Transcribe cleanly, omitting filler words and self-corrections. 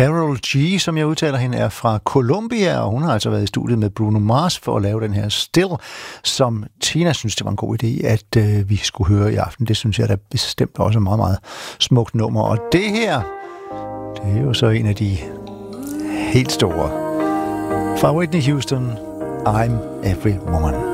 Carol G, som jeg udtaler hende, er fra Colombia, og hun har altså været i studiet med Bruno Mars for at lave den her Still, som Tina synes, det var en god idé, at vi skulle høre i aften. Det synes jeg da bestemt også er meget, meget smukt nummer. Og det her, det er jo så en af de helt store. Fra Whitney Houston, I'm Every Woman.